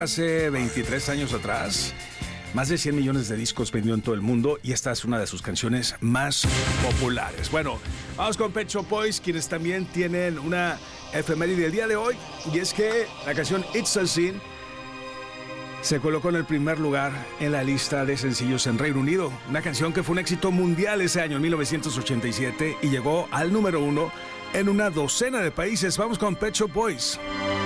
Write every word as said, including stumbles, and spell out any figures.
Hace veintitrés años atrás, más de cien millones de discos vendió en todo el mundo y esta es una de sus canciones más populares. Bueno, vamos con Pet Shop Boys, quienes también tienen una efeméride del día de hoy, y es que la canción It's a Sin se colocó en el primer lugar en la lista de sencillos en Reino Unido. Una canción que fue un éxito mundial ese año, en mil novecientos ochenta y siete, y llegó al número uno en una docena de países. Vamos con Pet Shop Boys.